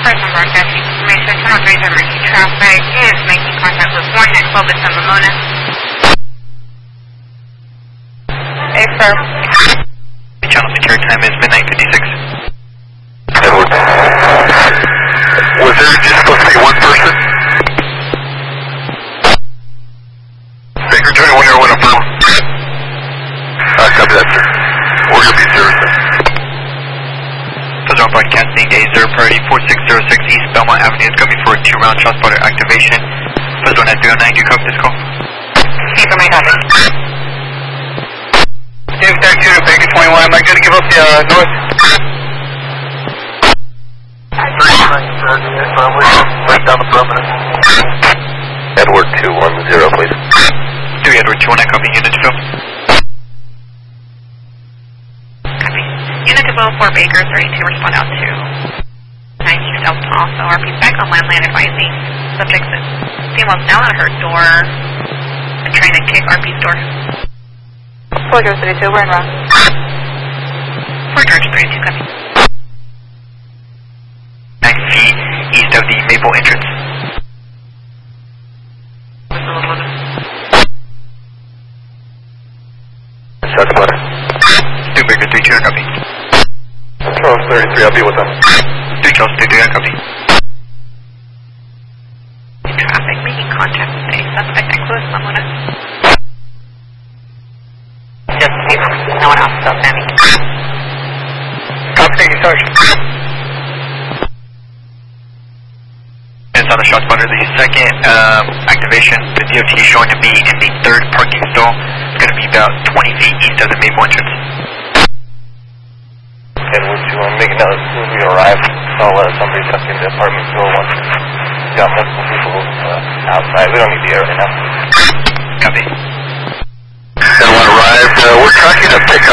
Present broadcasting information. 1030 emergency traffic is making contact with 1 at 12 at San Ramona. A firm. Channel secure time is midnight 56. Edward. Was there just supposed to be one person? Baker 21 Air 1 affirm. Copy that, sir. We're going to be servicing. Federal broadcasting a 0 priority 4606 East Belmont Avenue. It's going to be for a 2-round shot spotter activation. Federal at 309, do you copy this call? Baker, may copy. James Tech Unit, Baker 21, am I going to give up the north? Left down the perimeter. Edward 210, please. 3 Edward 219, copy unit 2. Copy. Unit to 4 Baker is ready to respond out to 9 East El Paso. RP's back on land advising. Subjects that female's now at her door and trying to kick RP's door. 4 George 32, we're en route. 4 George 32, copy. 9 feet east of the Maple entrance. Shot spotter. 2 Baker 32, copy. Charles 33, I'll be with them. 2 Charles 33, copy. Traffic making contact with a suspect at Close Lamona. Just Baker, no one else, so Sammy. Copy, thank you, Sergeant. It's on the shot spotter. The second activation, the DOT is showing to be in the 3rd parking stall. It's going to be about 20 feet east of the Maple entrance. Edward 2, I'm making note as soon as we arrive. I'll let somebody check in the apartment door once we've got multiple people outside. We don't need the air right now. Copy. Edward arrived. We're tracking a pickup